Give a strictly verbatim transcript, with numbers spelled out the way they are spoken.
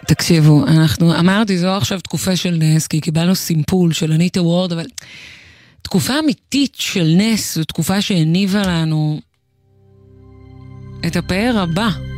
תקשיבו, אנחנו, אמרתי, זו עכשיו תקופה של נס, כי קיבלנו סימפול של אניטה וורד, אבל תקופה אמיתית של נס, זו תקופה שהניבה לנו את הפאר הבא.